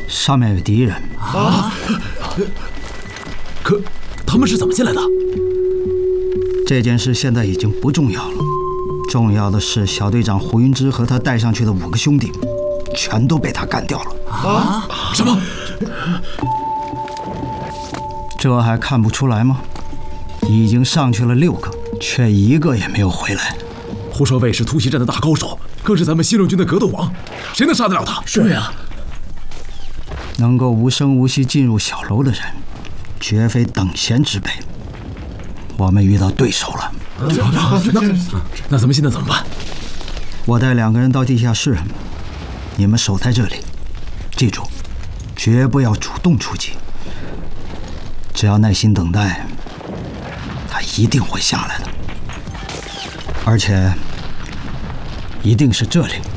上面有敌人啊！可他们是怎么进来的？ 这件事现在已经不重要了，重要的是小队长胡云芝和他带上去的5个兄弟，全都被他干掉了。 啊？什么？ 这还看不出来吗？已经上去了6个，却1个也没有回来。 胡少尉是突袭战的大高手，更是咱们西路军的格斗王，谁能杀得了他？ 是呀。 能够无声无息进入小楼的人，绝非等闲之辈。我们遇到对手了。 那咱们现在怎么办？ 我带2个人到地下室，你们守在这里，记住，绝不要主动出击。只要耐心等待，他一定会下来的，而且一定是这里。